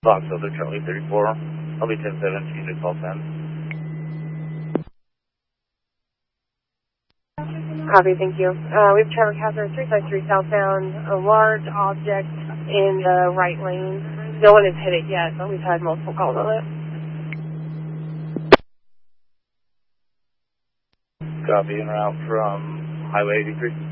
Box Elder Charlie 34. I'll be 10-7, to call 10. Copy, thank you. We have Trevor Hazard 353 southbound, a large object in the right lane. No one has hit it yet, but we've had multiple calls on it. Copy, en route from Highway 83.